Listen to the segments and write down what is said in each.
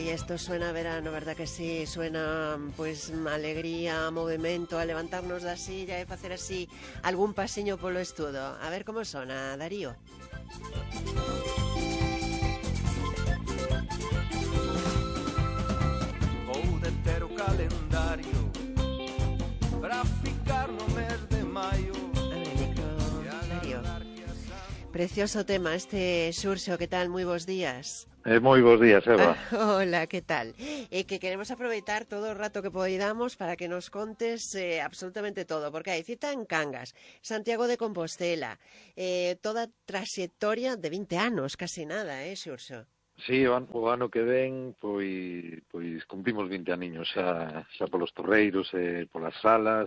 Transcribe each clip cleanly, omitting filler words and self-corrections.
esto suena a verano, ¿verdad que sí? Suena, pues, alegría, movimento, a levantarnos da silla e facer así algún pasiño polo estudo. A ver como sona, Darío. Vou deter o calendario para ficar no mes de maio. Darío. Precioso tema este, Xurxo, que tal? Moi bons días. Moi bons días, Eva. Hola, que tal? Que queremos aproveitar todo o rato que podamos para que nos contes absolutamente todo, porque hai cita en Cangas, Santiago de Compostela, toda traxectoria de 20 anos, casi nada, Xurxo? Sí, o ano que ven, pois cumprimos 20 aniños xa polos torreiros e polas salas,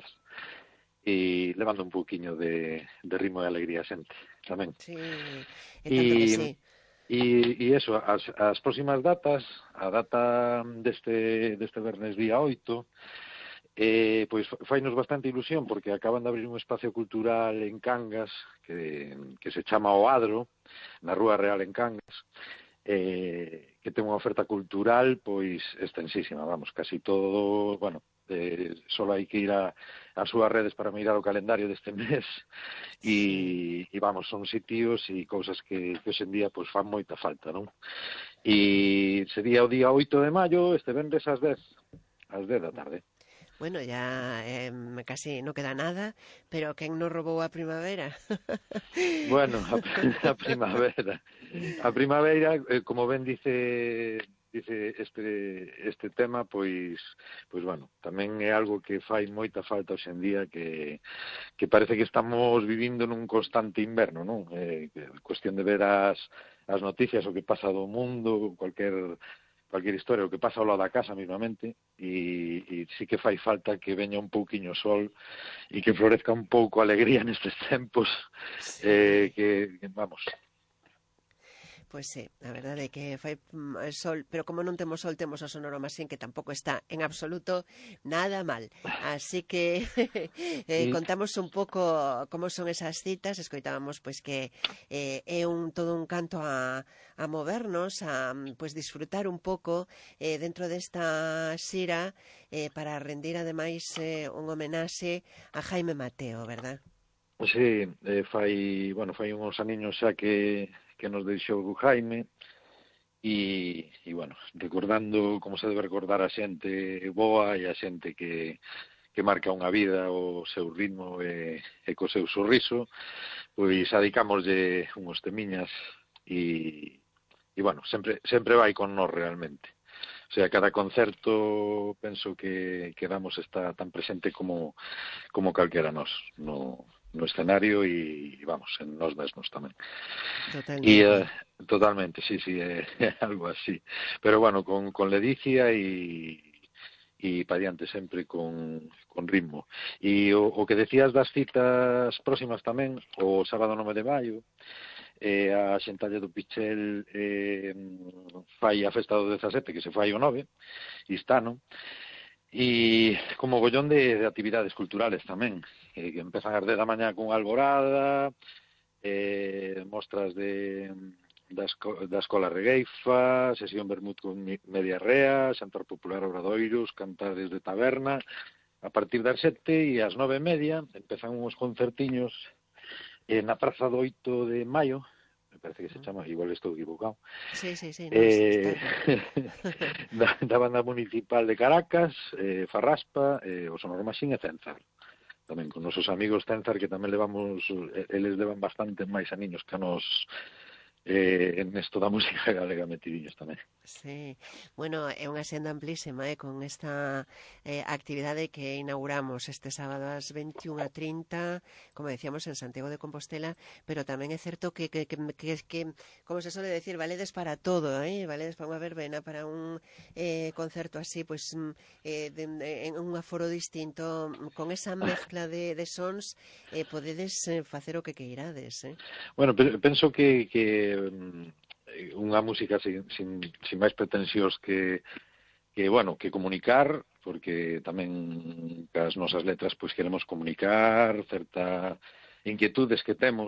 e levando un pouquiño de ritmo e alegría xente, tamén. Sí, e tanto que sí. E eso, as próximas datas, a data deste vernes día 8, pois fainos bastante ilusión porque acaban de abrir un espacio cultural en Cangas que se chama O Adro, na Rúa Real en Cangas, que ten unha oferta cultural pois extensísima, vamos, casi todo, bueno, só hai que ir ás súas redes para mirar o calendario deste mes e vamos, son sitios e cousas que hoxe en día pois fan moita falta, non? E sería o día 8 de maio, este venres ás 10 da tarde. Bueno, ya casi no queda nada, pero ¿quién nos robou a primavera? Bueno, a primavera. A primavera, como ben dice este tema, pois bueno, tamén é algo que fai moita falta hoxe en día, que parece que estamos vivindo nun constante inverno, non? Cuestión de ver as noticias, o que pasa do mundo, cualquier historia, o que pasa ao lado da casa mismamente, e sí que fai falta que veña un pouquiño sol e que florezca un pouco a alegría nestes tempos, que vamos. Pois sí, a verdade é que fai sol, pero como non temos sol, temos o Sonoro Masín, que tampouco está en absoluto nada mal. Así que contamos un pouco como son esas citas, escoitábamos pois que é todo un canto a movernos, a pois disfrutar un pouco dentro desta xira para rendir ademais un homenaxe a Jaime Mateo, verdad? Sí, fai uns aniños xa que nos deixou Jaime e bueno, recordando como se debe recordar a xente boa e a xente que marca unha vida o seu ritmo e co seu sorriso, pois adicámoslle uns temiñas e bueno, sempre vai con nós realmente. O sea, cada concerto penso que damos está tan presente como calquera nós no escenario e vamos, en nós mesmos tamén. Totalmente. Totalmente, sí, é algo así. Pero bueno, con ledicia e pa diante sempre con ritmo. E o que decías das citas próximas tamén, o sábado 9 de maio, a Xentalle do Pichel fai a festa do 17, que se fai o 9, e está, non? E como gollón de actividades culturales tamén, que empezan ás 10 da mañá con alborada, mostras da Escola Regueifa, sesión vermut con media rea, xantar popular obradoiros, cantares de taberna. A partir das 7 e ás 9:30 empezan uns concertiños na Praza do 8 de Maio, me parece que se chama, igual estou equivocado. Sí, no, está da Banda Municipal de Caracas, Farraspa, o Sonoro Masín e Cenzar. Tamén con nosos amigos Cenzar, que tamén eles levan bastante máis aniños que nos en esto da música galega metidillos tamén. Sí, bueno, é unha senda amplísima con esta actividade que inauguramos este sábado ás 21:30, como decíamos, en Santiago de Compostela, pero tamén é certo que como se suele decir, valedes para todo, valedes para unha verbena, para un concerto así, pois en un aforo distinto, con esa mezcla de sons, podedes facer o que queirades. Bueno, penso que unha música sin máis pretensións que comunicar, porque tamén cas nosas letras pois queremos comunicar certa inquietudes que temos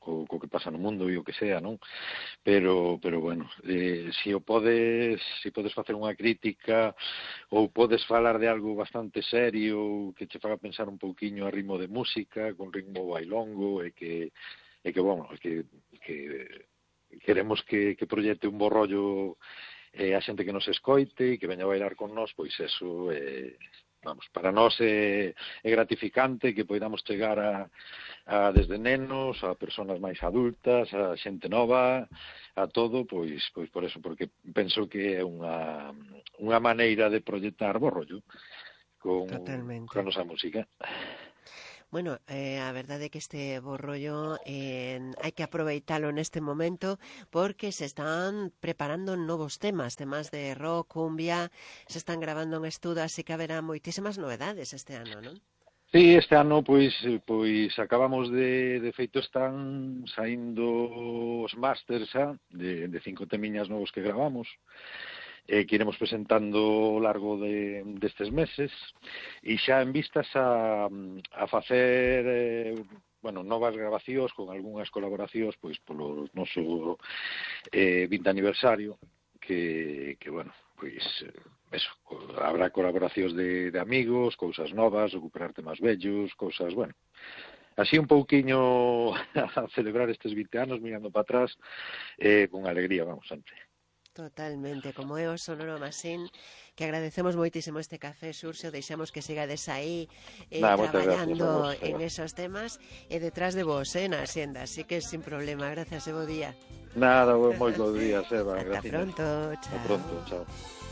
co que pasa no mundo e o que sea, non? Pero bueno, se podes facer unha crítica ou podes falar de algo bastante serio que che faga pensar un pouquiño a ritmo de música, con ritmo bailongo bueno, que queremos que proyecte un bo rollo a xente que nos escoite e que veña a bailar con nós, pois eso vamos, para nós é gratificante que poidamos chegar a desde nenos, a persoas máis adultas, a xente nova, a todo, pois por eso, porque penso que é unha maneira de proyectar bo rollo con a nosa música. Bueno, a verdade é que este bo rollo hai que aproveitalo neste momento porque se están preparando novos temas de rock, cumbia, se están grabando en estudo, así que haberá moitísimas novedades este ano, non? Sí, este ano, pois acabamos de feito, están saindo os másters xa, de 5 temiñas novos que gravamos, que iremos presentando ao largo destes meses, e xa en vistas a facer novas grabacións con algunhas colaboracións pois polo noso 20 aniversario, que bueno, pois eso, habrá colaboracións de amigos, cousas novas, recuperar temas vellos, cousas, bueno, así un pouquiño a celebrar estes 20 anos mirando para atrás, con alegría, vamos, sempre. Totalmente, como é o Sonoro Masín, que agradecemos moitísimo este café, Xurxo, deixamos que sigades aí traballando en esos temas e detrás de vos, na Xenda, así que sin problema, gracias e bo día. Nada, moi bo día, Seba. Ata pronto, chao. Ata pronto, chao.